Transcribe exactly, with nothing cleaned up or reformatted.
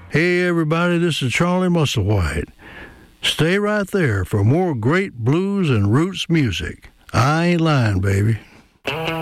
Hey, everybody, this is Charlie Musselwhite. Stay right there for more great blues and roots music. I ain't lying, baby.